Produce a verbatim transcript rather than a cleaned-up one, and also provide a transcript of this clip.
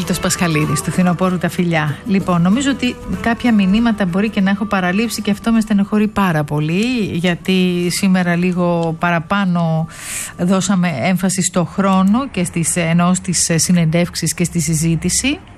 Μίλτος Πασχαλίδης, του Φθινοπόρου τα φιλιά. Λοιπόν, νομίζω ότι κάποια μηνύματα μπορεί και να έχω παραλείψει και αυτό με στενοχωρεί πάρα πολύ, γιατί σήμερα λίγο παραπάνω δώσαμε έμφαση στο χρόνο και στις, ενώ στις συνεντεύξεις και στη συζήτηση.